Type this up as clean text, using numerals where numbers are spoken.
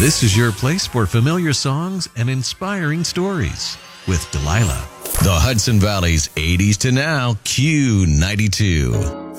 This is your place for familiar songs and inspiring stories with Delilah. The Hudson Valley's 80s to now Q92.